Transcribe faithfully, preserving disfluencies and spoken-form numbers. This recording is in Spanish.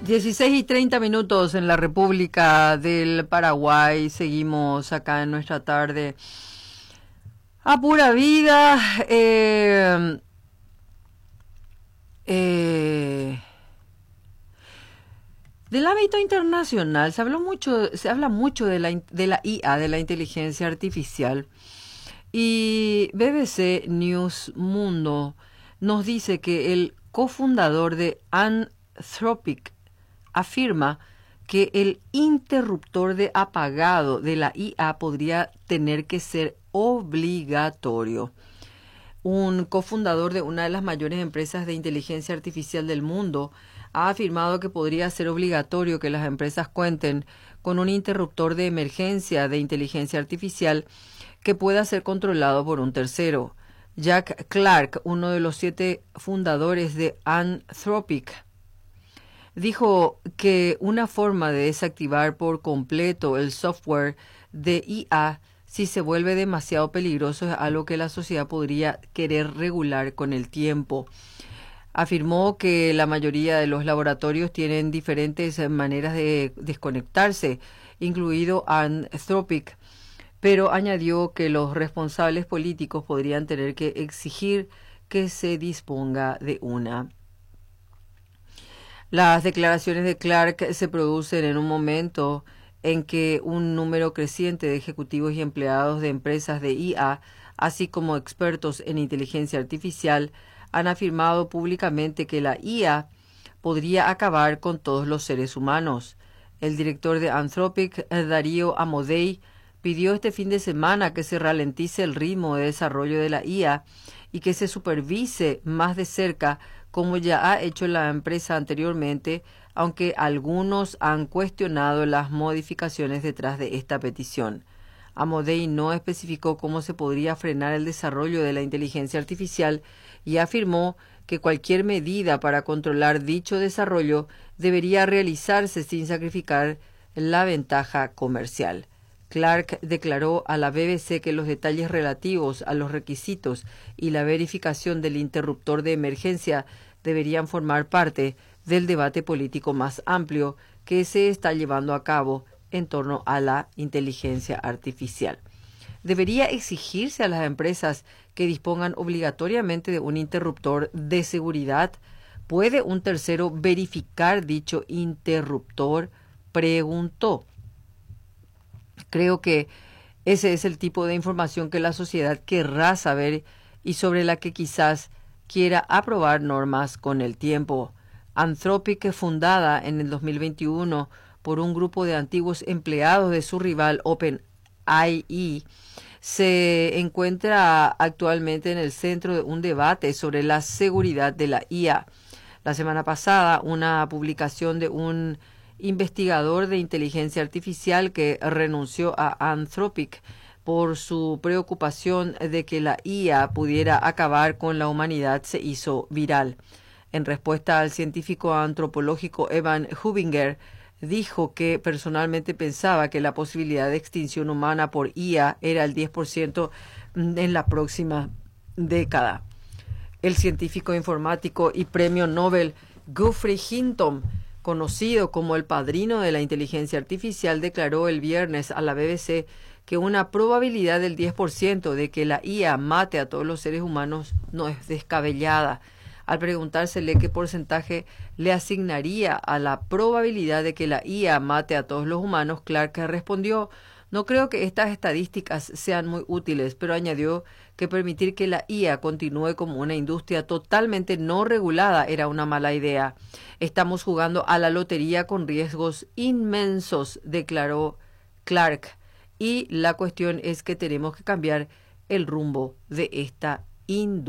dieciséis y treinta minutos en la República del Paraguay. Seguimos acá en nuestra tarde a pura vida. Eh, eh, del ámbito internacional se habló mucho, se habla mucho de la, de la I A, de la inteligencia artificial. Y B B C News Mundo nos dice que el cofundador de Anthropic afirma que el interruptor de apagado de la I A podría tener que ser obligatorio. Un cofundador de una de las mayores empresas de inteligencia artificial del mundo ha afirmado que podría ser obligatorio que las empresas cuenten con un interruptor de emergencia de inteligencia artificial que pueda ser controlado por un tercero. Jack Clark, uno de los siete fundadores de Anthropic, dijo que una forma de desactivar por completo el software de I A si se vuelve demasiado peligroso es algo que la sociedad podría querer regular con el tiempo. Afirmó que la mayoría de los laboratorios tienen diferentes maneras de desconectarse, incluido Anthropic, pero añadió que los responsables políticos podrían tener que exigir que se disponga de una. Las declaraciones de Clark se producen en un momento en que un número creciente de ejecutivos y empleados de empresas de I A, así como expertos en inteligencia artificial, han afirmado públicamente que la I A podría acabar con todos los seres humanos. El director de Anthropic, Darío Amodei, pidió este fin de semana que se ralentice el ritmo de desarrollo de la I A y que se supervise más de cerca, como ya ha hecho la empresa anteriormente, aunque algunos han cuestionado las modificaciones detrás de esta petición. Amodei no especificó cómo se podría frenar el desarrollo de la inteligencia artificial y afirmó que cualquier medida para controlar dicho desarrollo debería realizarse sin sacrificar la ventaja comercial. Clark declaró a la B B C que los detalles relativos a los requisitos y la verificación del interruptor de emergencia deberían formar parte del debate político más amplio que se está llevando a cabo en torno a la inteligencia artificial. Debería exigirse a las empresas que dispongan obligatoriamente de un interruptor de seguridad. ¿Puede un tercero verificar dicho interruptor?, preguntó. Creo que ese es el tipo de información que la sociedad querrá saber y sobre la que quizás quiera aprobar normas con el tiempo. Anthropic, fundada en el dos mil veintiuno por un grupo de antiguos empleados de su rival OpenAI, se encuentra actualmente en el centro de un debate sobre la seguridad de la I A. La semana pasada, una publicación de un investigador de inteligencia artificial que renunció a Anthropic por su preocupación de que la I A pudiera acabar con la humanidad se hizo viral. En respuesta al científico antropológico Evan Hubinger, dijo que personalmente pensaba que la posibilidad de extinción humana por I A era el diez por ciento en la próxima década. El científico informático y premio Nobel Geoffrey Hinton, conocido como el padrino de la inteligencia artificial, declaró el viernes a la B B C que una probabilidad del diez por ciento de que la I A mate a todos los seres humanos no es descabellada. Al preguntársele qué porcentaje le asignaría a la probabilidad de que la I A mate a todos los humanos, Clark respondió: no creo que estas estadísticas sean muy útiles, pero añadió que permitir que la I A continúe como una industria totalmente no regulada era una mala idea. Estamos jugando a la lotería con riesgos inmensos, declaró Clark, y la cuestión es que tenemos que cambiar el rumbo de esta industria.